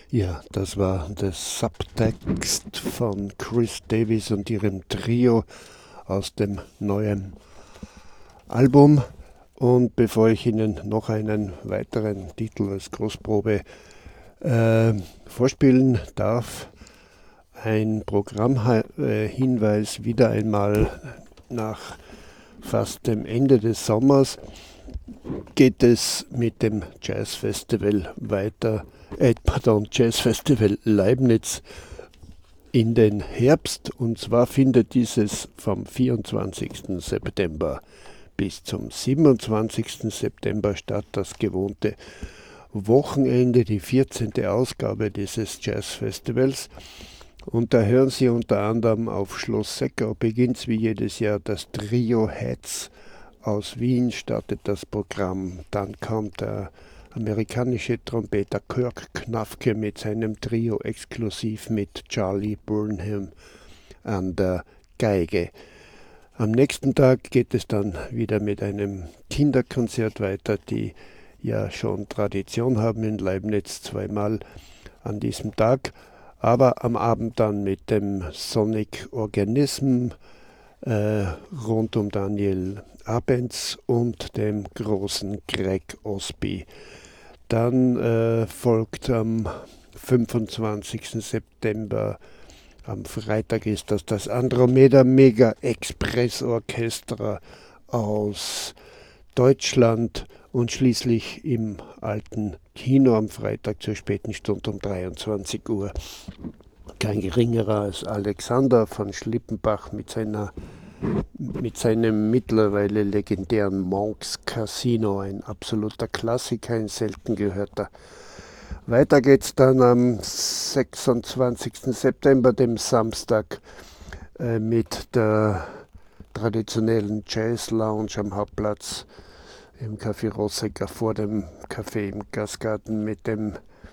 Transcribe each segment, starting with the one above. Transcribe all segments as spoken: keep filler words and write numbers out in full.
Ja, das war der Subtext von Chris Davis und ihrem Trio aus dem neuen Album. Und bevor ich Ihnen noch einen weiteren Titel als Großprobe äh, vorspielen darf, ein Programmhinweis wieder einmal nach fast dem Ende des Sommers geht es mit dem Jazzfestival weiter, äh, pardon, Jazzfestival Leibniz in den Herbst, und zwar findet dieses vom vierundzwanzigsten September bis zum siebenundzwanzigsten September statt, das gewohnte Wochenende, die vierzehnte Ausgabe dieses Jazzfestivals. Und da hören Sie unter anderem auf Schloss Seckau beginnt wie jedes Jahr das Trio Heads aus Wien, startet das Programm. Dann kommt der amerikanische Trompeter Kirk Knafke mit seinem Trio exklusiv mit Charlie Burnham an der Geige. Am nächsten Tag geht es dann wieder mit einem Kinderkonzert weiter, die ja schon Tradition haben in Leibniz, zweimal an diesem Tag. Aber am Abend dann mit dem Sonic Organism äh, rund um Daniel Abends und dem großen Greg Osby. Dann äh, folgt am fünfundzwanzigsten September, am Freitag ist das das Andromeda Mega Express Orchestra aus Deutschland und schließlich im alten Kino am Freitag zur späten Stunde um dreiundzwanzig Uhr. Kein geringerer als Alexander von Schlippenbach mit seiner mit seinem mittlerweile legendären Monks Casino, ein absoluter Klassiker, ein selten gehörter. Weiter geht's dann am sechsundzwanzigsten September, dem Samstag, äh, mit der traditionellen Jazz Lounge am Hauptplatz im Café Rossecker vor dem Café im Gastgarten mit dem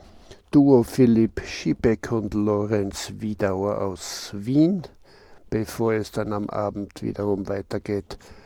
Duo Philipp Schiebeck und Lorenz Wiedauer aus Wien, bevor es dann am Abend wiederum weitergeht